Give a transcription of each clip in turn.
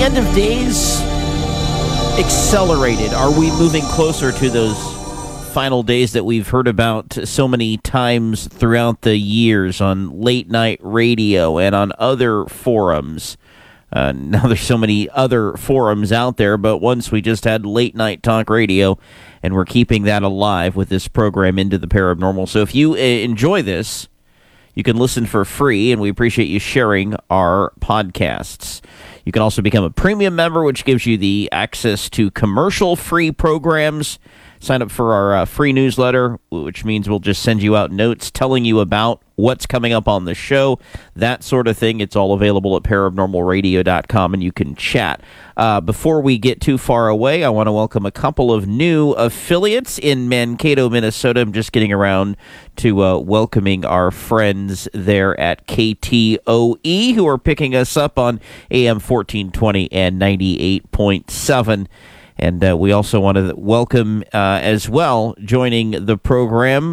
end of days accelerated? Are we moving closer to those final days that we've heard about so many times throughout the years on late night radio and on other forums? Now there's so many other forums out there, but once we just had late night talk radio, and we're keeping that alive with this program Into the Paranormal. So if you enjoy this, you can listen for free, and we appreciate you sharing our podcasts. You can also become a premium member, which gives you the access to commercial-free programs. Sign up for our free newsletter, which means we'll just send you out notes telling you about what's coming up on the show, that sort of thing. It's all available at paranormalradio.com, and you can chat. Before we get too far away, I want to welcome a couple of new affiliates in Mankato, Minnesota. I'm just getting around to welcoming our friends there at KTOE, who are picking us up on AM 1420 and 98.7. And we also want to welcome as well, joining the program,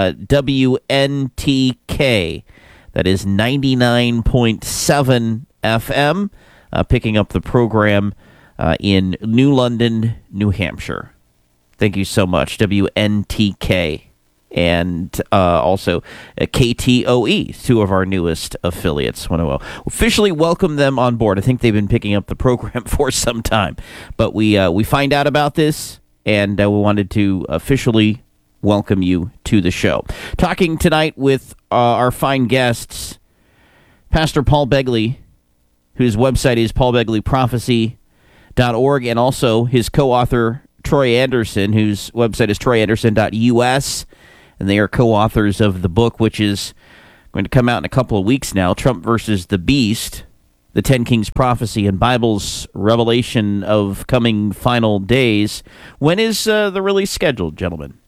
WNTK. That is 99.7 FM, picking up the program in New London, New Hampshire. Thank you so much, WNTK. And also KTOE, two of our newest affiliates. Want to officially welcome them on board. I think they've been picking up the program for some time, but we find out about this, and we wanted to officially welcome you to the show. Talking tonight with our fine guests, Pastor Paul Begley, whose website is paulbegleyprophecy.org, and also his co-author Troy Anderson, whose website is troyanderson.us. And they are co-authors of the book, which is going to come out in a couple of weeks now, Trump versus the Beast, the 10 Kings Prophecy and Bible's Revelation of Coming Final Days. When is the release scheduled, gentlemen?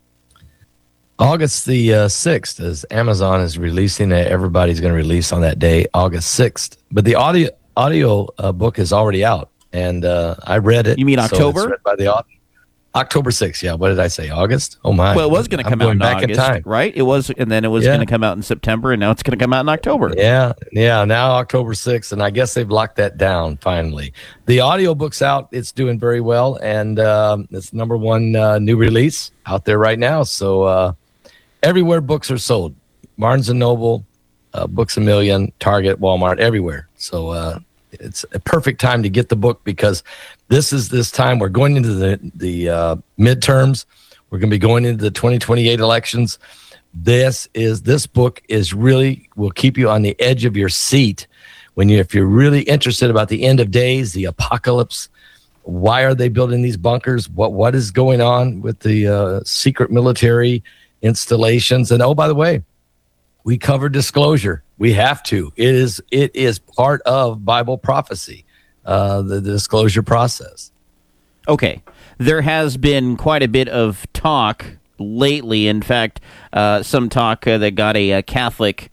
August the 6th, as Amazon is releasing it. Everybody's going to release on that day, August 6th. But the audio book is already out, and I read it. You mean October? So it's read by the author. October 6th, yeah. What did I say? August? Oh, my. Well, it was going to come out in August, right? It was, and then it was going to come out in September, and now it's going to come out in October. Yeah, now October 6th, and I guess they've locked that down finally. The audiobook's out. It's doing very well, and it's number one new release out there right now. So everywhere books are sold. Barnes & Noble, Books A Million, Target, Walmart, everywhere. So it's a perfect time to get the book, because this time we're going into the midterms. We're going to be going into the 2028 elections. This book is really will keep you on the edge of your seat if you're really interested about the end of days, the apocalypse. Why are they building these bunkers? What is going on with the secret military installations? And oh, by the way, we cover disclosure. We have to. It is part of Bible prophecy, the disclosure process. Okay. There has been quite a bit of talk lately. In fact, some talk that got a Catholic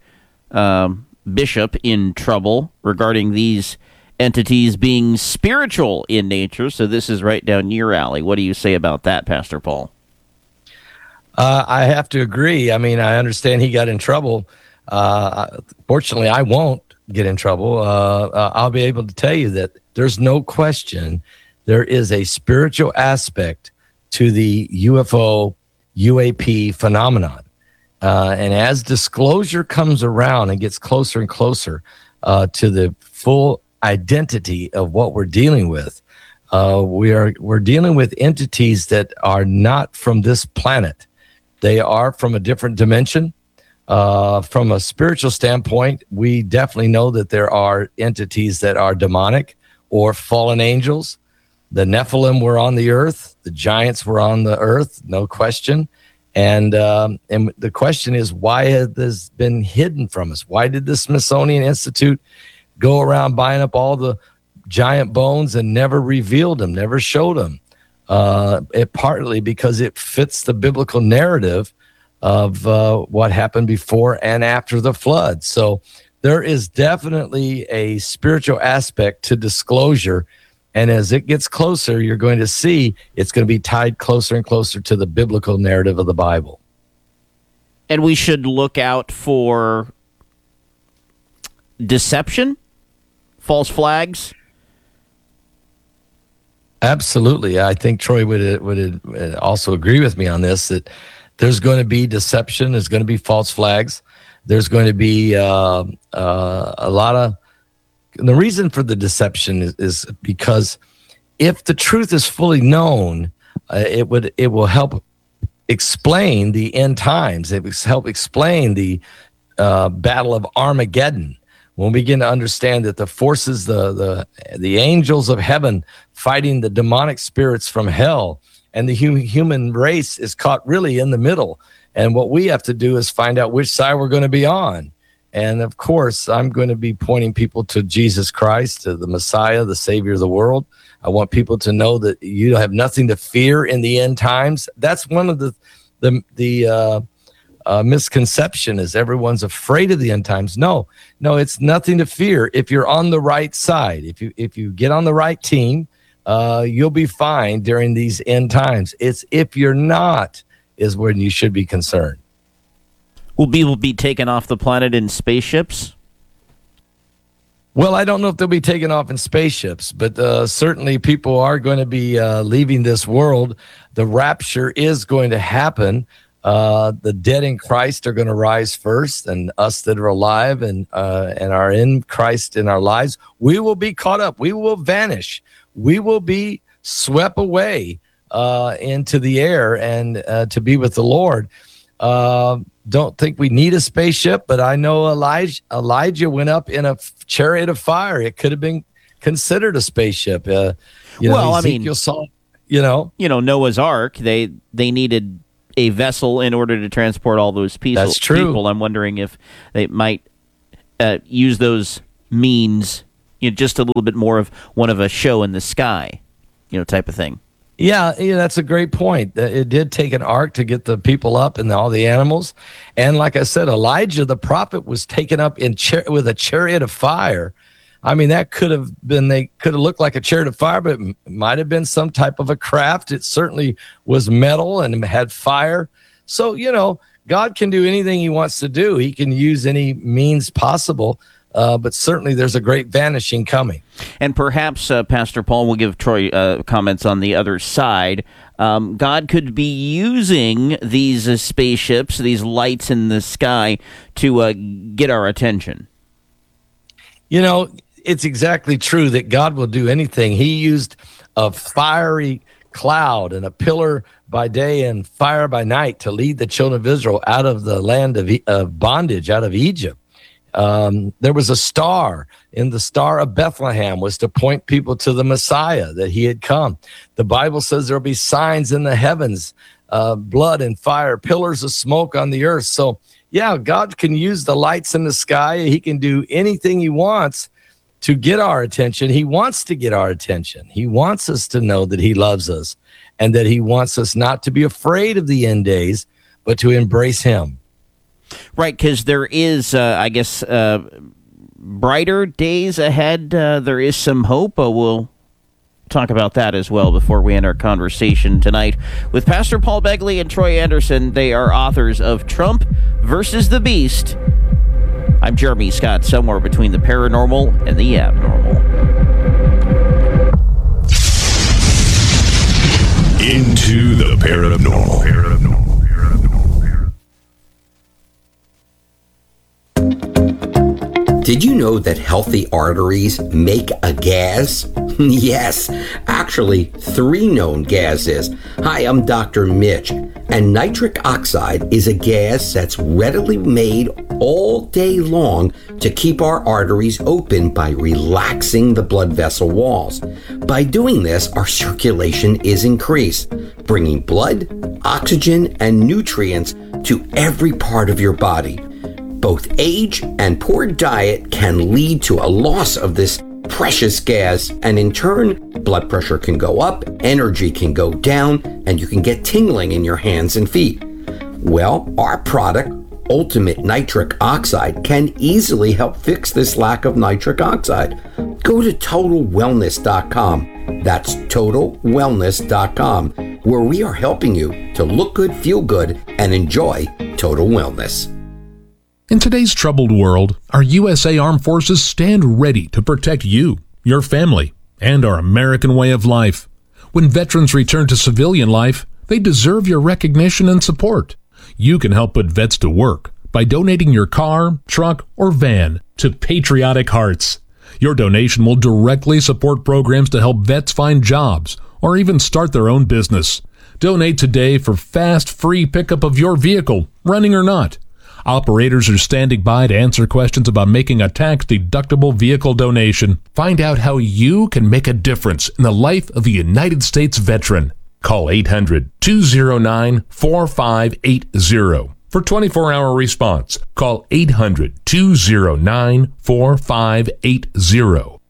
bishop in trouble regarding these entities being spiritual in nature. So this is right down your alley. What do you say about that, Pastor Paul? I have to agree. I mean, I understand he got in trouble. Fortunately, I won't get in trouble. I'll be able to tell you that there's no question there is a spiritual aspect to the UFO, UAP phenomenon. And as disclosure comes around and gets closer and closer to the full identity of what we're dealing with, we're dealing with entities that are not from this planet. They are from a different dimension. From a spiritual standpoint, we definitely know that there are entities that are demonic or fallen angels. The Nephilim were on the earth. The giants were on the earth, no question. And the question is, why has this been hidden from us? Why did the Smithsonian Institute go around buying up all the giant bones and never revealed them, never showed them? Partly because it fits the biblical narrative of what happened before and after the flood. So there is definitely a spiritual aspect to disclosure. And as it gets closer, you're going to see it's going to be tied closer and closer to the biblical narrative of the Bible. And we should look out for deception, false flags, Absolutely. I think Troy would also agree with me on this, that there's going to be deception. There's going to be false flags. There's going to be a lot of, and the reason for the deception is because if the truth is fully known, it will help explain the end times. It will help explain the battle of Armageddon. When we begin to understand that the forces, the angels of heaven fighting the demonic spirits from hell, and the human race is caught really in the middle. And what we have to do is find out which side we're going to be on. And of course, I'm going to be pointing people to Jesus Christ, to the Messiah, the Savior of the world. I want people to know that you have nothing to fear in the end times. That's one of the misconception, is everyone's afraid of the end times. No, it's nothing to fear if you're on the right side. If you get on the right team, you'll be fine during these end times. It's if you're not is when you should be concerned. Will people be taken off the planet in spaceships? Well, I don't know if they'll be taken off in spaceships, but certainly people are going to be leaving this world. The rapture is going to happen. The dead in Christ are going to rise first, and us that are alive and are in Christ in our lives, we will be caught up. We will vanish. We will be swept away into the air and to be with the Lord. Don't think we need a spaceship, but I know Elijah went up in a chariot of fire. It could have been considered a spaceship. Ezekiel saw, Noah's Ark. They needed a vessel in order to transport all those people. That's true. I'm wondering if they might use those means, just a little bit more of one of a show in the sky, type of thing. Yeah, that's a great point. It did take an ark to get the people up and all the animals. And like I said, Elijah, the prophet, was taken up with a chariot of fire. I mean, that could have looked like a chariot of fire, but it might have been some type of a craft. It certainly was metal and had fire. So, God can do anything he wants to do. He can use any means possible. But certainly there's a great vanishing coming. And perhaps, Pastor Paul, will give Troy comments on the other side. God could be using these spaceships, these lights in the sky, to get our attention. It's exactly true that God will do anything. He used a fiery cloud and a pillar by day and fire by night to lead the children of Israel out of the land of bondage, out of Egypt. There was a star, and the star of Bethlehem was to point people to the Messiah, that he had come. The Bible says there'll be signs in the heavens, blood and fire, pillars of smoke on the earth. So, yeah, God can use the lights in the sky. He can do anything he wants to get our attention. He wants to get our attention. He wants us to know that he loves us and that he wants us not to be afraid of the end days, but to embrace him. Right, because there is, brighter days ahead. There is some hope. We'll talk about that as well before we end our conversation tonight with Pastor Paul Begley and Troy Anderson. They are authors of Trump versus the Beast. I'm Jeremy Scott, somewhere between the paranormal and the abnormal. Into the paranormal. Did you know that healthy arteries make a gas? Yes, actually 3 known gases. Hi, I'm Dr. Mitch, and nitric oxide is a gas that's readily made all day long to keep our arteries open by relaxing the blood vessel walls. By doing this, our circulation is increased, bringing blood, oxygen, and nutrients to every part of your body. Both age and poor diet can lead to a loss of this precious gas, and in turn, blood pressure can go up, energy can go down, and you can get tingling in your hands and feet. Well, our product, Ultimate Nitric Oxide, can easily help fix this lack of nitric oxide. Go to TotalWellness.com. That's TotalWellness.com, where we are helping you to look good, feel good, and enjoy total wellness. In today's troubled world, our USA Armed Forces stand ready to protect you, your family, and our American way of life. When veterans return to civilian life, they deserve your recognition and support. You can help put vets to work by donating your car, truck, or van to Patriotic Hearts. Your donation will directly support programs to help vets find jobs or even start their own business. Donate today for fast, free pickup of your vehicle, running or not. Operators are standing by to answer questions about making a tax-deductible vehicle donation. Find out how you can make a difference in the life of a United States veteran. Call 800-209-4580 for 24-hour response. Call 800-209-4580.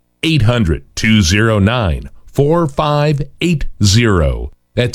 800-209-4580. That's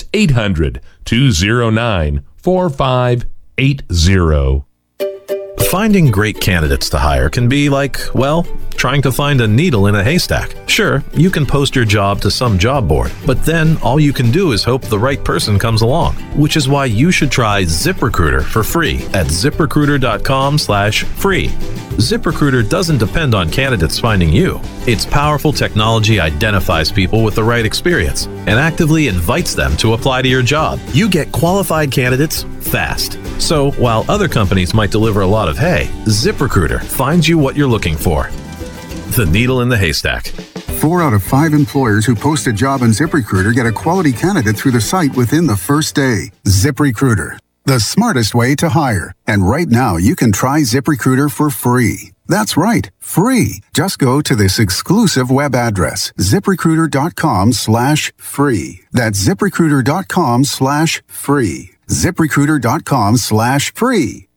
800-209-4580. Finding great candidates to hire can be like, well, trying to find a needle in a haystack. Sure, you can post your job to some job board, but then all you can do is hope the right person comes along, which is why you should try ZipRecruiter for free at ZipRecruiter.com/free. ZipRecruiter doesn't depend on candidates finding you. Its powerful technology identifies people with the right experience and actively invites them to apply to your job. You get qualified candidates fast. So while other companies might deliver a lot of hay, ZipRecruiter finds you what you're looking for. The needle in the haystack. 4 out of 5 employers who post a job on ZipRecruiter get a quality candidate through the site within the first day. ZipRecruiter, the smartest way to hire. And right now, you can try ZipRecruiter for free. That's right, free. Just go to this exclusive web address, ZipRecruiter.com/free. That's ZipRecruiter.com/free. ZipRecruiter.com/free.